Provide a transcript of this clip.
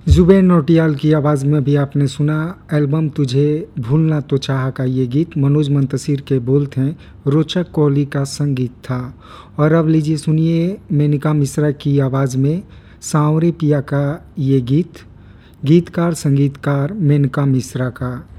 जुबेन नौटियाल की आवाज़ में भी आपने सुना एल्बम तुझे भूलना तो चाहा का ये गीत। मनोज मुंतशिर के बोल थे, रोचक कोहली का संगीत था। और अब लीजिए सुनिए मेनका मिश्रा की आवाज़ में सांवरे पिया का ये गीत। गीतकार संगीतकार मेनका मिश्रा का।